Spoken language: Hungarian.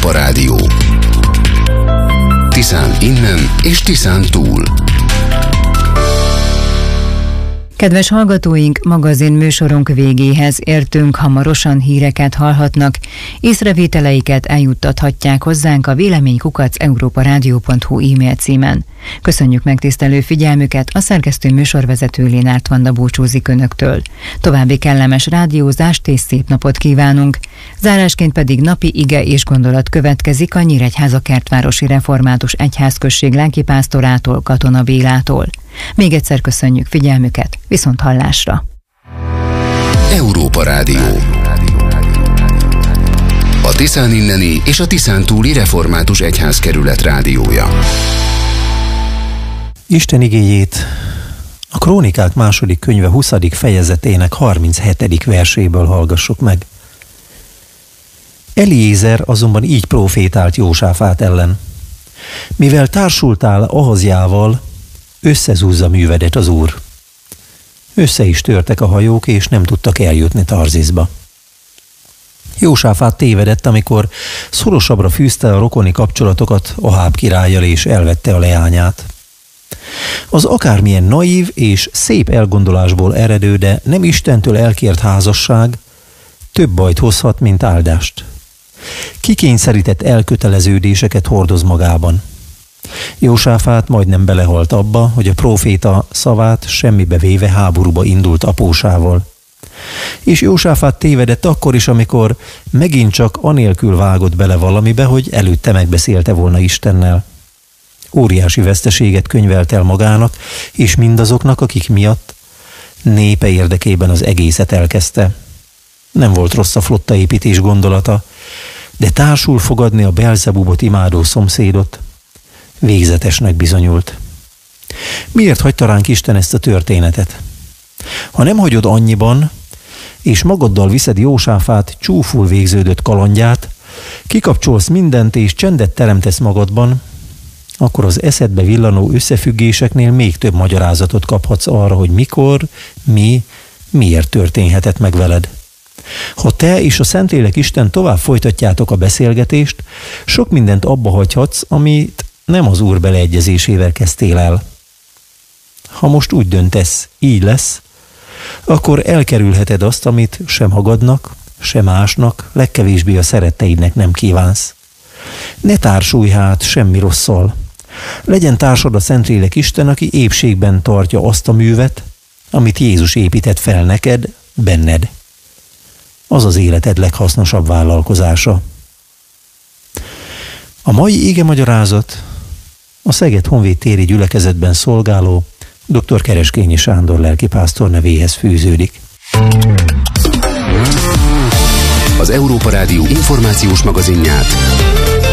Európa Rádió. Tiszán innen és Tiszán túl. Kedves hallgatóink, magazin műsorunk végéhez értünk, hamarosan híreket hallhatnak. Észrevételeiket eljuttathatják hozzánk a vélemény@europaradio.hu e-mail címen. Köszönjük megtisztelő figyelmüket, a szerkesztő műsorvezető Lénárt Vanda búcsúzik önöktől. További kellemes rádiózást és szép napot kívánunk. Zárásként pedig napi ige és gondolat következik a Nyíregyháza Kertvárosi Református Egyházközség lelkipásztorától, Katona Bélától. Még egyszer köszönjük figyelmüket, viszont hallásra! Európa Rádió. A Tiszán inneni és a Tiszán túli Református Egyházkerület rádiója. Isten igéjét a Krónikák második könyve 20. fejezetének 37. verséből hallgassuk meg. Eliézer azonban így profétált Jósáfát ellen: mivel társultál Ahazjával, összezúzza művedet az Úr. Össze is törtek a hajók, és nem tudtak eljutni Tarziszba. Jósáfát tévedett, amikor szorosabbra fűzte a rokoni kapcsolatokat Aháb királlyal, és elvette a leányát. Az akármilyen naív és szép elgondolásból eredő, de nem Istentől elkért házasság több bajt hozhat, mint áldást. Kikényszerített elköteleződéseket hordoz magában. Jósáfát majdnem belehalt abba, hogy a próféta szavát semmibe véve háborúba indult apósával. És Jósáfát tévedett akkor is, amikor megint csak anélkül vágott bele valamibe, hogy előtte megbeszélte volna Istennel. Óriási veszteséget könyvelt el magának, és mindazoknak, akik miatt népe érdekében az egészet elkezdte. Nem volt rossz a flottaépítés gondolata, de társul fogadni a Belzebubot imádó szomszédot végzetesnek bizonyult. Miért hagyta ránk Isten ezt a történetet? Ha nem hagyod annyiban, és magaddal viszed Jósáfát csúful végződött kalandját, kikapcsolsz mindent és csendet teremtesz magadban, akkor az eszedbe villanó összefüggéseknél még több magyarázatot kaphatsz arra, hogy mikor, miért történhetett meg veled. Ha te és a Szentlélek Isten tovább folytatjátok a beszélgetést, sok mindent abba hagyhatsz, amit nem az Úr beleegyezésével kezdtél el. Ha most úgy döntesz, így lesz, akkor elkerülheted azt, amit sem magadnak, sem másnak, legkevésbé a szeretteidnek nem kívánsz. Ne társulj hát semmi rosszal. Legyen társad a Szentlélek Isten, aki épségben tartja azt a művet, amit Jézus épített fel neked, benned. Az az életed leghasznosabb vállalkozása. A mai igemagyarázat a Szeged Honvéd téri gyülekezetben szolgáló dr. Kereskényi Sándor lelkipásztor nevéhez fűződik. Az Európa Rádió információs magazinját